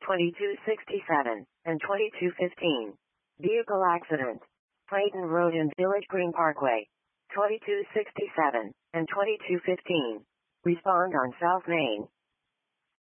2267, and 2215. Vehicle accident. Clayton Road and Village Green Parkway. 2267, and 2215. Respond on South Main.